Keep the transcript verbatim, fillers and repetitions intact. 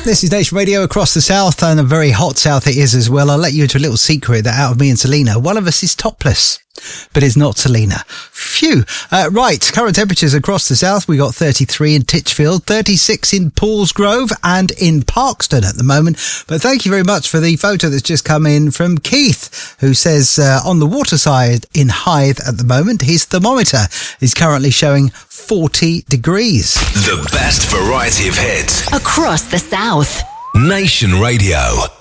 This is Nation Radio across the south, and a very hot south it is as well. I'll let you into a little secret that out of me and Selena, one of us is topless, but it's not Selena. Phew. Uh, right, current temperatures across the south. We got thirty-three in Titchfield, thirty-six in Paulsgrove and in Parkston at the moment. But thank you very much for the photo that's just come in from Keith, who says uh, on the waterside in Hythe at the moment, his thermometer is currently showing forty degrees. The best variety of hits across the south. Nation Radio.